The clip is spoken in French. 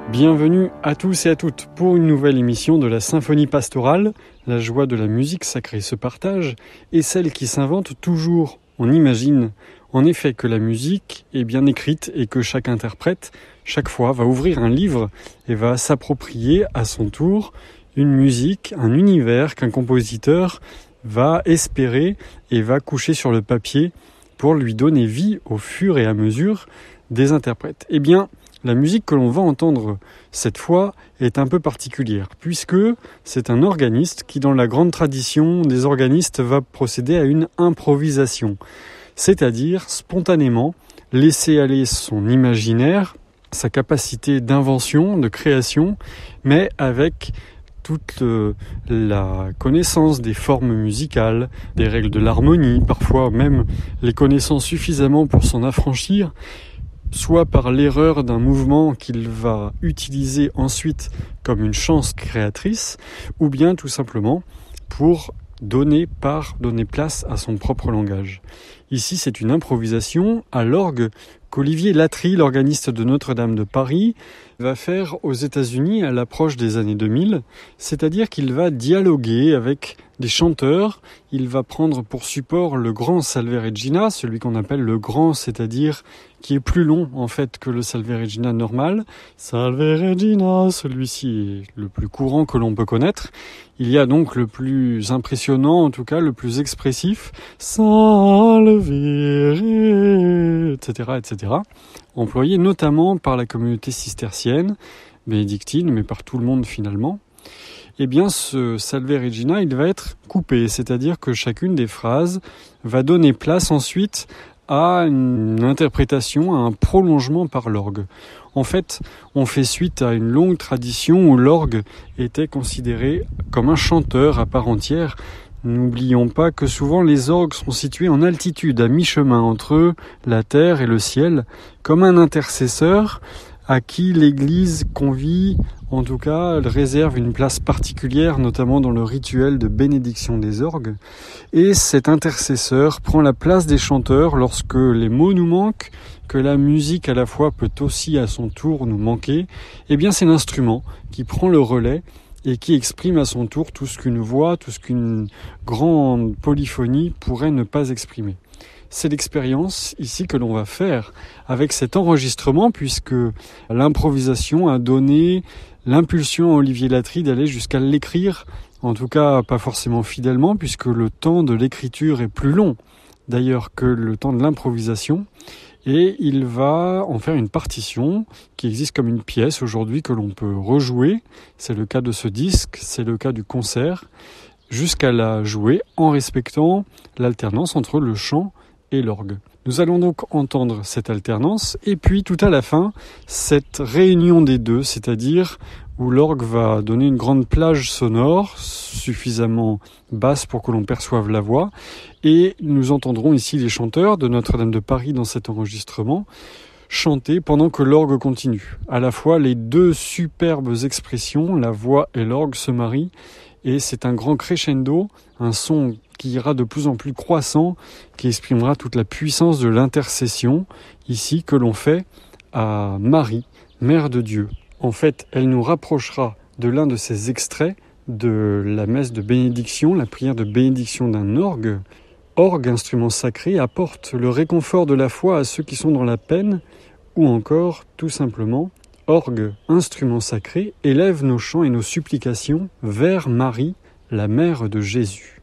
Bienvenue à tous et à toutes pour une nouvelle émission de la Symphonie pastorale. La joie de la musique sacrée se partage et celle qui s'invente toujours. On imagine en effet que la musique est bien écrite et que chaque interprète, chaque fois, va ouvrir un livre et va s'approprier à son tour une musique, un univers qu'un compositeur va espérer et va coucher sur le papier pour lui donner vie au fur et à mesure des interprètes. Eh bien, la musique que l'on va entendre cette fois est un peu particulière, puisque c'est un organiste qui, dans la grande tradition des organistes, va procéder à une improvisation, c'est-à-dire spontanément laisser aller son imaginaire, sa capacité d'invention, de création, mais avec toute la connaissance des formes musicales, des règles de l'harmonie, parfois même les connaissant suffisamment pour s'en affranchir, soit par l'erreur d'un mouvement qu'il va utiliser ensuite comme une chance créatrice, ou bien tout simplement pour donner place à son propre langage. Ici, c'est une improvisation à l'orgue qu'Olivier Latry, l'organiste de Notre-Dame de Paris, va faire aux États-Unis à l'approche des années 2000, c'est-à-dire qu'il va dialoguer avec des chanteurs, il va prendre pour support le grand Salve Regina, celui qu'on appelle le grand, c'est-à-dire qui est plus long en fait que le Salve Regina normal. Salve Regina, celui-ci est le plus courant que l'on peut connaître. Il y a donc le plus impressionnant, en tout cas le plus expressif, Salve, etc., etc., employé notamment par la communauté cistercienne, bénédictine, mais par tout le monde finalement. Eh bien, ce Salve Regina, il va être coupé, c'est-à-dire que chacune des phrases va donner place ensuite à une interprétation, à un prolongement par l'orgue. En fait, on fait suite à une longue tradition où l'orgue était considéré comme un chanteur à part entière. N'oublions pas que souvent les orgues sont situés en altitude, à mi-chemin entre la terre et le ciel, comme un intercesseur à qui l'Église convie, en tout cas, elle réserve une place particulière, notamment dans le rituel de bénédiction des orgues. Et cet intercesseur prend la place des chanteurs lorsque les mots nous manquent, que la musique à la fois peut aussi à son tour nous manquer. Eh bien, c'est l'instrument qui prend le relais et qui exprime à son tour tout ce qu'une voix, tout ce qu'une grande polyphonie pourrait ne pas exprimer. C'est l'expérience ici que l'on va faire avec cet enregistrement, puisque l'improvisation a donné l'impulsion à Olivier Latry d'aller jusqu'à l'écrire, en tout cas pas forcément fidèlement, puisque le temps de l'écriture est plus long d'ailleurs que le temps de l'improvisation, et il va en faire une partition qui existe comme une pièce aujourd'hui que l'on peut rejouer. C'est le cas de ce disque, c'est le cas du concert, jusqu'à la jouer en respectant l'alternance entre le chant et l'orgue. Nous allons donc entendre cette alternance et puis tout à la fin, cette réunion des deux, c'est-à-dire où l'orgue va donner une grande plage sonore suffisamment basse pour que l'on perçoive la voix, et nous entendrons ici les chanteurs de Notre-Dame de Paris dans cet enregistrement chanter pendant que l'orgue continue. À la fois, les deux superbes expressions, la voix et l'orgue, se marient, et c'est un grand crescendo, un son qui ira de plus en plus croissant, qui exprimera toute la puissance de l'intercession, ici, que l'on fait à Marie, Mère de Dieu. En fait, elle nous rapprochera de l'un de ces extraits de la messe de bénédiction, la prière de bénédiction d'un orgue. Orgue, instrument sacré, apporte le réconfort de la foi à ceux qui sont dans la peine, ou encore, tout simplement, orgue, instrument sacré, élève nos chants et nos supplications vers Marie, la Mère de Jésus.